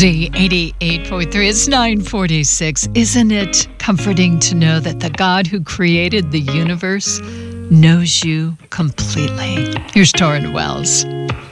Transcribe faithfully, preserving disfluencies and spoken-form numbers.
Z eighty-eight point three. It's nine forty-six. Isn't it comforting to know that the God who created the universe knows you completely? Here's Torrin Wells.